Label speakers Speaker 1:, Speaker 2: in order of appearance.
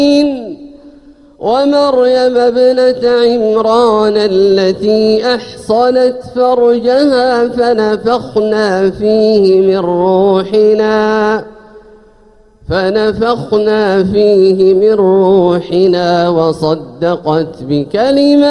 Speaker 1: ومريم ابنة عمران التي أحصنت فرجها فنفخنا فيه من روحنا وصدقت بكلمات